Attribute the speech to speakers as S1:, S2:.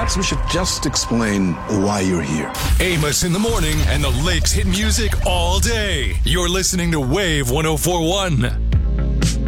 S1: So we should just explain why you're here.
S2: Amos in the morning and the Lakes hit music all day. You're listening to Wave 104.1.